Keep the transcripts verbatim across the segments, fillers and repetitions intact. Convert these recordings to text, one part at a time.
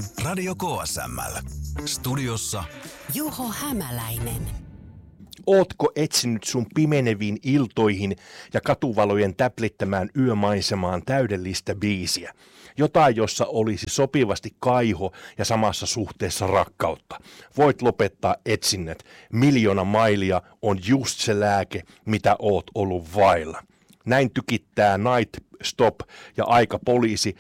Radio K S M L. Studiossa Juho Hämäläinen. Ootko etsinyt sun pimeneviin iltoihin ja katuvalojen täplittämään yömaisemaan täydellistä biisiä? Jotain, jossa olisi sopivasti kaiho ja samassa suhteessa rakkautta. Voit lopettaa etsinnät. Miljoona mailia on just se lääke, mitä oot ollut vailla. Näin tykittää Night Stop ja Aikapoliisi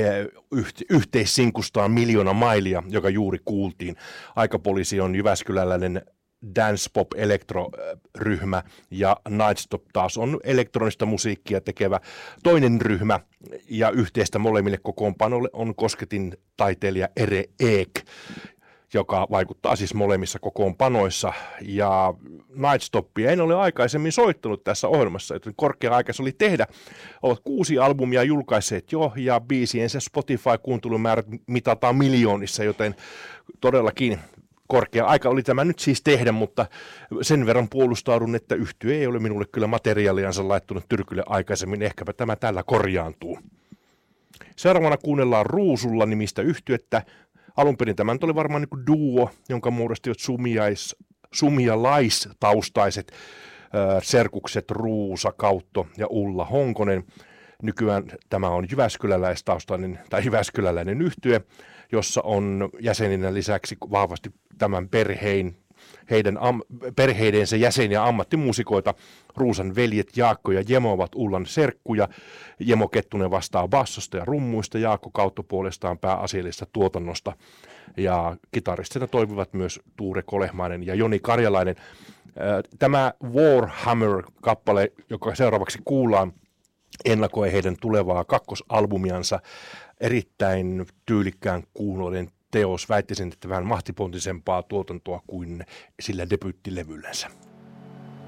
yhteissinkustaan Miljoona mailia, joka juuri kuultiin. Aikapoliisi on jyväskyläläinen dance pop elektroryhmä ja Night Stop taas on elektronista musiikkia tekevä toinen ryhmä, ja yhteistä molemmille kokoonpanolle on kosketin taiteilija Ere Eek, joka vaikuttaa siis molemmissa kokoonpanoissa, ja Night Stopia en ole aikaisemmin soittanut tässä ohjelmassa, joten korkea aika se oli tehdä. Ovat kuusi albumia julkaisseet jo, ja biisiensä Spotify-kuuntelumäärät mitataan miljoonissa, joten todellakin korkea aika oli tämä nyt siis tehdä, mutta sen verran puolustaudun, että yhtye ei ole minulle kyllä materiaaliansa laittanut tyrkylle aikaisemmin. Ehkäpä tämä tällä korjaantuu. Seuraavana kuunnellaan Ruusulla nimistä yhtyettä. Alun perin tämä nyt oli varmaan niin kuin duo, jonka muodostivat sumiais, sumialaistaustaiset äh, serkukset Ruusa Kautto ja Ulla Honkonen. Nykyään tämä on jyväskyläläistaustainen tai jyväskyläläinen yhtye, jossa on jäseninä lisäksi vahvasti tämän perheen, heidän am, perheidensä jäseniä ammattimuusikoita. Ruusan veljet Jaakko ja Jemo ovat Ullan serkkuja. Jemo Kettunen vastaa bassosta ja rummuista, Jaakko Kautto puolestaan pääasiallisesta tuotannosta. Ja kitaristina toimivat myös Tuure Kolehmainen ja Joni Karjalainen. Tämä Warhammer-kappale, joka seuraavaksi kuullaan, ennakoi heidän tulevaa kakkosalbumiansa. Erittäin tyylikkään kuuloinen teos. Väittäisin, että vähän mahtipontisempaa tuotantoa kuin sillä debyyttilevyllänsä.